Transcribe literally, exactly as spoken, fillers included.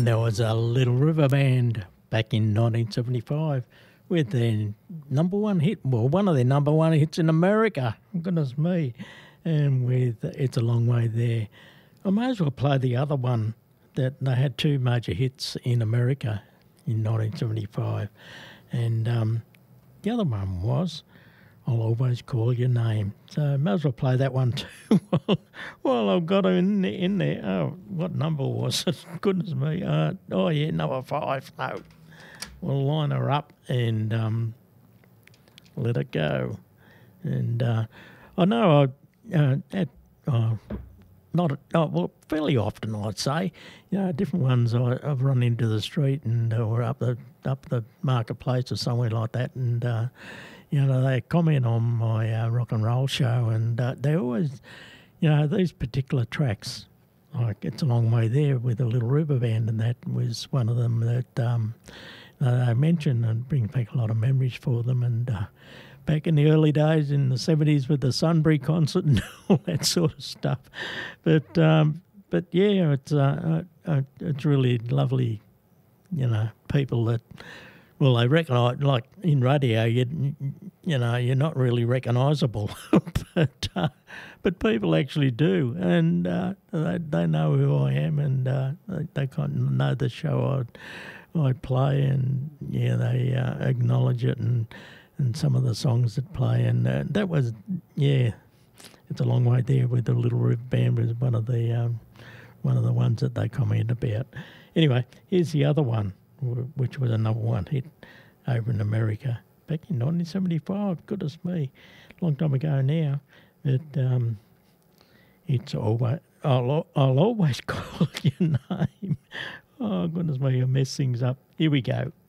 And there was a Little River Band back in nineteen seventy-five with their number one hit, well, one of their number one hits in America, goodness me, and with It's a Long Way There. I may as well play the other one that they had two major hits in America in nineteen seventy-five. And um, the other one was I'll Always Call Your Name. So I may as well play that one too. Well, I've got it in, in there. Oh, what number was it? Goodness me. Uh, oh, yeah, number five. No. We'll line her up and um, let it go. And uh, I know I, uh, at, uh, not, oh, well, fairly often I'd say, you know, different ones I, I've run into the street and uh, or up the up the marketplace or somewhere like that, and uh, you know, they comment on my uh, rock and roll show, and uh, they always, you know, these particular tracks, like It's a Long Way There with the Little River Band, and that was one of them that um, I mentioned and brings back a lot of memories for them. And uh, back in the early days in the seventies with the Sunbury concert and all that sort of stuff. But um, but yeah, it's uh, uh, it's really lovely, you know, people that. Well, they recognise, like in radio, you you know, you're not really recognisable, but uh, but people actually do, and uh, they they know who I am, and uh, they, they kind of know the show I I play, and yeah, they uh, acknowledge it, and and some of the songs that play, and uh, that was yeah, It's a Long Way There with the Little River Band was one of the um, one of the ones that they comment about. Anyway, here's the other one, which was a number one hit over in America back in nineteen seventy-five. Goodness me, long time ago now. But um, it's always I'll, I'll always call your name. Oh goodness me, I mess things up. Here we go.